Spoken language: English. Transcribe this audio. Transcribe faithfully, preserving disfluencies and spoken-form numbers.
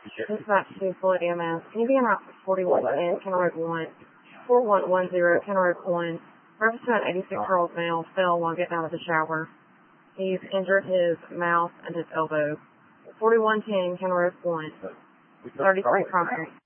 Dispatch to Floyd E M S. Can you be in route forty-one ten, Kenner Road one, four one one zero, Kenner Road one. Reference to an eighty-six-year-old male fell while getting out of the shower. He's injured his mouth and his elbow. forty-one ten, Kenner Road one. thirty-three primary.